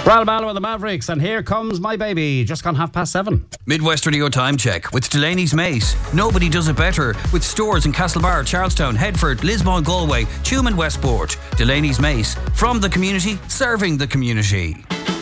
Ralph Mallow and the Mavericks, and Here Comes My Baby, just gone 7:30. Midwest Radio Time Check with Delaney's Mace. Nobody does it better, with stores in Castlebar, Charlestown, Headford, Lismore, Galway, Tuam and Westport. Delaney's Mace, from the community, serving the community.